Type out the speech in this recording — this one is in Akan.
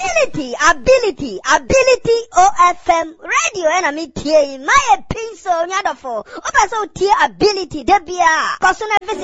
Ability OFM radio and me tie my pencil nyadofo. Opa so tie ability debia. Person visit